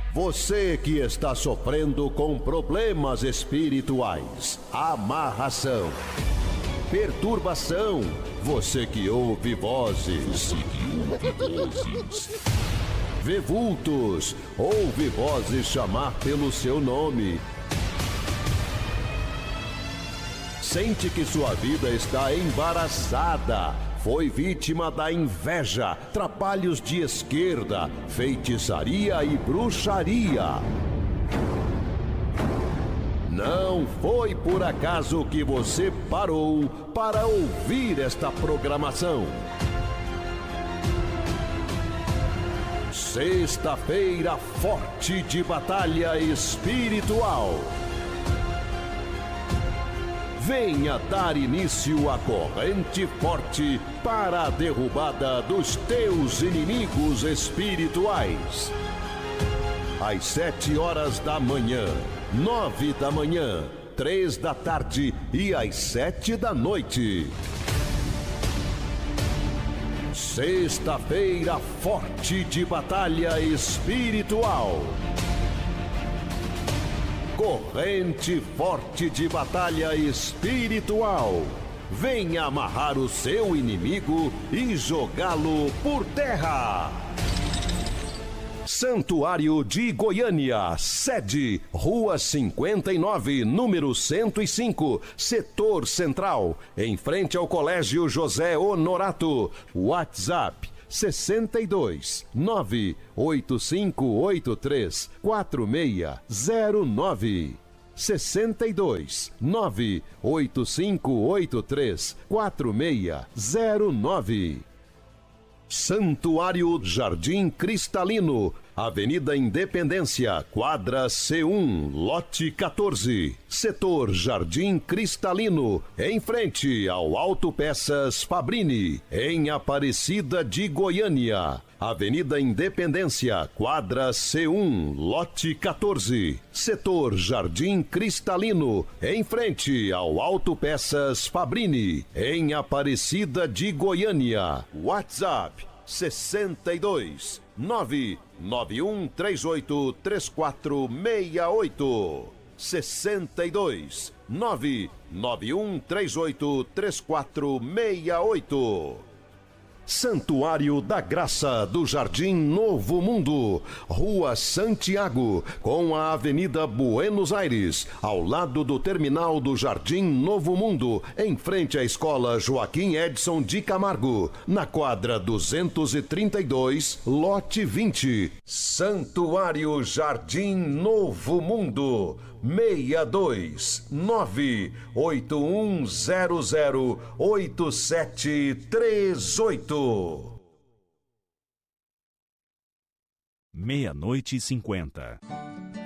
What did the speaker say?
Você que está sofrendo com problemas espirituais, amarração, perturbação, você que ouve vozes, vê vultos, ouve vozes chamar pelo seu nome. Sente que sua vida está embaraçada, foi vítima da inveja, trabalhos de esquerda, feitiçaria e bruxaria. Não foi por acaso que você parou para ouvir esta programação. Sexta-feira forte de batalha espiritual. Venha dar início à corrente forte para a derrubada dos teus inimigos espirituais. Às 7 horas da manhã, 9 da manhã, 3 da tarde e às 7 da noite. Sexta-feira forte de batalha espiritual. Corrente forte de batalha espiritual. Venha amarrar o seu inimigo e jogá-lo por terra. Santuário de Goiânia, sede, Rua 59, número 105, Setor Central, em frente ao Colégio José Honorato. WhatsApp 62 98583 4609. 62 98583 4609. Santuário Jardim Cristalino, Avenida Independência, quadra C1, lote 14, setor Jardim Cristalino, em frente ao Autopeças Fabrini, em Aparecida de Goiânia. Avenida Independência, quadra C1, lote 14, setor Jardim Cristalino, em frente ao Autopeças Fabrini, em Aparecida de Goiânia. WhatsApp 62 99138 3468. 62 99138 3468. Santuário da Graça do Jardim Novo Mundo, Rua Santiago, com a Avenida Buenos Aires, ao lado do terminal do Jardim Novo Mundo, em frente à Escola Joaquim Edson de Camargo, na quadra 232, lote 20. Santuário Jardim Novo Mundo, 62 98100 8738. 00:50.